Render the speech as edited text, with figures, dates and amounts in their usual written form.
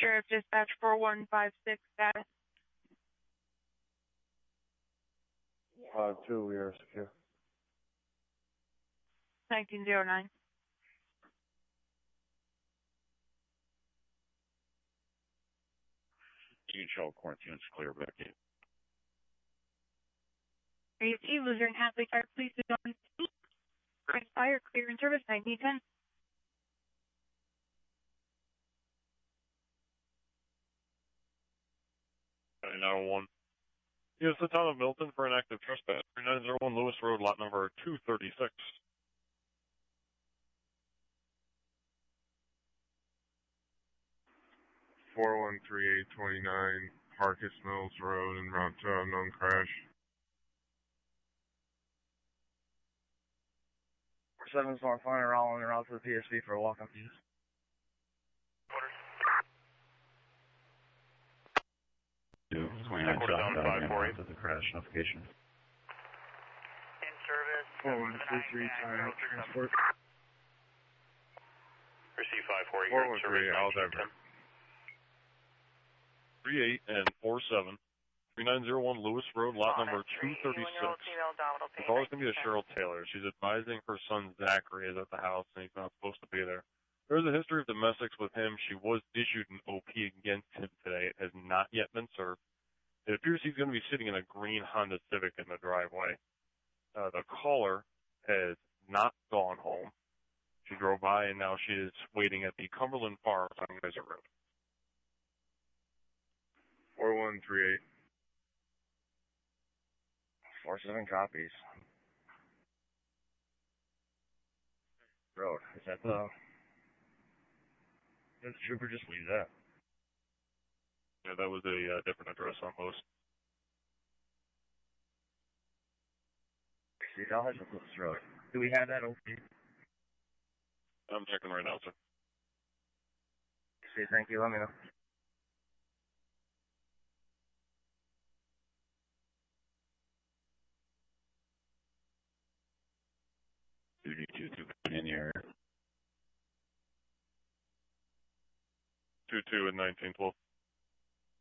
Sheriff Dispatch 4156 status. 5-2, we are secure. 1909. DHL quarantine is clear, Becky. Receive Luzerne Hadley Fire Police is on scene. Fire clear in service 1910. 901. Yes, the town of Milton for an active trespass. 3901 Lewis Road, lot number 236. (413-829) Harkis Mills Road en route to unknown crash. 7 Smart Finder, all en route to the PSV for a walk-up. Two, 29 southbound to the crash notification. In service. 4133 Time Transport. Receive 5-4, you're in service. 413, 38 and 47. 3901 Lewis Road, lot number 236. The call is going to be a Cheryl Taylor. She's advising her son Zachary is at the house and he's not supposed to be there. There's a history of domestics with him. She was issued an OP against him today. It has not yet been served. It appears he's going to be sitting in a green Honda Civic in the driveway. The caller has not gone home. She drove by and now she is waiting at the Cumberland Farms on Desert Road. 4138. 47 copies. Road. Is that the... Did the trooper just leave that? Yeah, that was a different address almost. See, I'll head to this road. Do we have that open? I'm checking right now, sir. See, thank you. Let me know. Duty 2 in your 22 and 1912.